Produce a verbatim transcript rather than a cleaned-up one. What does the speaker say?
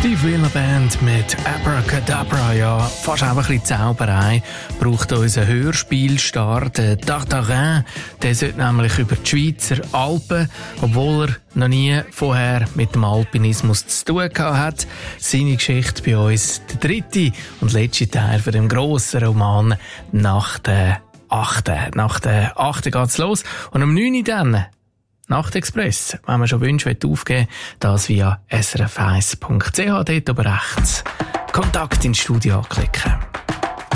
Steve Wheeler Band mit Abracadabra, ja, fast auch ein bisschen Zauberei, braucht unser Hörspielstart. Der Tartarin, der sollte nämlich über die Schweizer Alpen, obwohl er noch nie vorher mit dem Alpinismus zu tun gehabt hat. Seine Geschichte bei uns der dritte und letzte Teil von dem grossen Roman «Nach der Achten». Nach der Achten geht's los und um neun Uhr dann Nachtexpress, wenn man schon Wünsche aufgeben will, das via s r f eins punkt c h, dort oben rechts Kontakt ins Studio anklicken.